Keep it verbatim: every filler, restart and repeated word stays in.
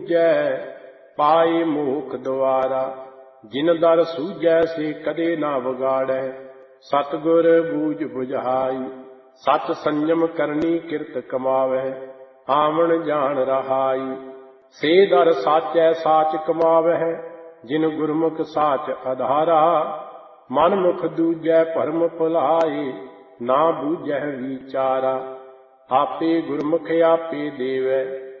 ਬੂਝੈ ਪਾਏ ਮੋਖ ਦੁਆਰਾ। ਜਿਨ ਦਰ ਸੂਝੈ ਸੇ ਕਦੇ ਨਾ ਵਿਗਾੜੈ ਸਤਿਗੁਰ ਬੂਝ ਬੁਝਾਈ। ਸਚ ਸੰਜਮ ਕਰਨੀ ਕਿਰਤ ਕਮਾਵੈ ਆਵਣ ਜਾਣ ਰਹਾਈ। ਸੇ ਦਰ ਸਾਚੈ ਸਾਚ ਕਮਾਵਹਿ ਜਿਨ ਗੁਰਮੁਖ ਸਾਚ ਆਧਾਰਾ। ਮਨ ਮੁਖ ਦੂਜੈ ਭਰਮ ਭੁਲਾਏ ਨਾ ਬੂਝੈ ਵਿਚਾਰਾ। ਆਪੇ ਗੁਰਮੁਖ ਆਪੇ ਦੇਵੈ